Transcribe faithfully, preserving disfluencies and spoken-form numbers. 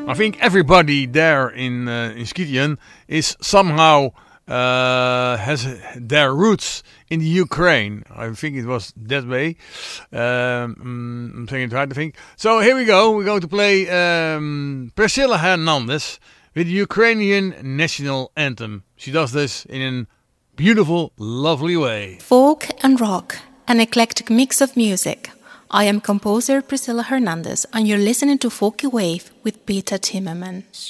I think everybody there in uh, in Skythian is somehow uh, has their roots in the Ukraine. I think it was that way. Um, I'm saying it right, I think. So here we go. We're going to play um, Priscilla Hernandez with the Ukrainian national anthem. She does this in a beautiful, lovely way. Folk and rock, an eclectic mix of music. I am composer Priscilla Hernandez, and you're listening to Folky Wave with Peter Timmerman.